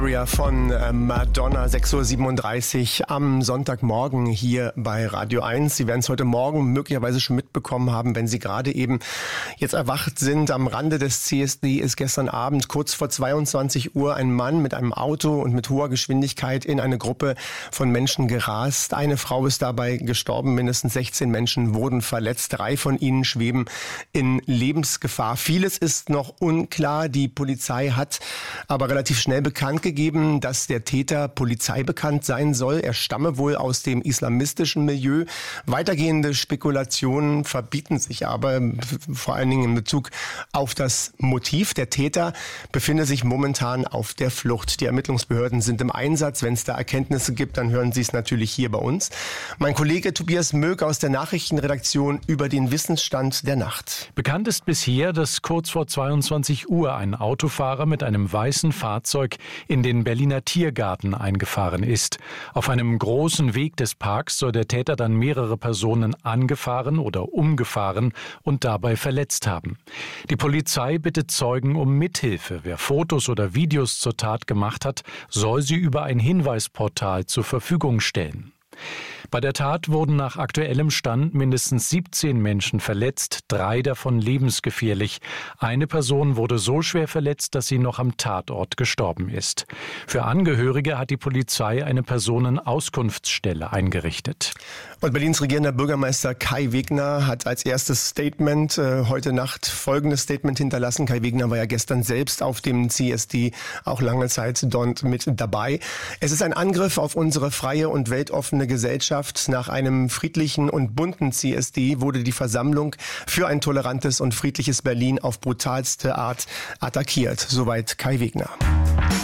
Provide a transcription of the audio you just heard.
Von Madonna, 6:37 Uhr am Sonntagmorgen hier bei Radio 1. Sie werden es heute Morgen möglicherweise schon mitbekommen haben, wenn Sie gerade eben jetzt erwacht sind. Am Rande des CSD ist gestern Abend kurz vor 22 Uhr ein Mann mit einem Auto und mit hoher Geschwindigkeit in eine Gruppe von Menschen gerast. Eine Frau ist dabei gestorben, mindestens 16 Menschen wurden verletzt. 3 von ihnen schweben in Lebensgefahr. Vieles ist noch unklar. Die Polizei hat aber relativ schnell bekannt gegeben, dass der Täter polizeibekannt sein soll. Er stamme wohl aus dem islamistischen Milieu. Weitergehende Spekulationen verbieten sich aber, vor allen Dingen in Bezug auf das Motiv. Der Täter befindet sich momentan auf der Flucht. Die Ermittlungsbehörden sind im Einsatz. Wenn es da Erkenntnisse gibt, dann hören Sie es natürlich hier bei uns. Mein Kollege Tobias Möck aus der Nachrichtenredaktion über den Wissensstand der Nacht. Bekannt ist bisher, dass kurz vor 22 Uhr ein Autofahrer mit einem weißen Fahrzeug in den Berliner Tiergarten eingefahren ist. Auf einem großen Weg des Parks soll der Täter dann mehrere Personen angefahren oder umgefahren und dabei verletzt haben. Die Polizei bittet Zeugen um Mithilfe. Wer Fotos oder Videos zur Tat gemacht hat, soll sie über ein Hinweisportal zur Verfügung stellen. Bei der Tat wurden nach aktuellem Stand mindestens 17 Menschen verletzt, 3 davon lebensgefährlich. Eine Person wurde so schwer verletzt, dass sie noch am Tatort gestorben ist. Für Angehörige hat die Polizei eine Personenauskunftsstelle eingerichtet. Und Berlins regierender Bürgermeister Kai Wegner hat als erstes Statement heute Nacht folgendes Statement hinterlassen. Kai Wegner war ja gestern selbst auf dem CSD, auch lange Zeit dort mit dabei. Es ist ein Angriff auf unsere freie und weltoffene Gesellschaft. Nach einem friedlichen und bunten CSD wurde die Versammlung für ein tolerantes und friedliches Berlin auf brutalste Art attackiert. Soweit Kai Wegner.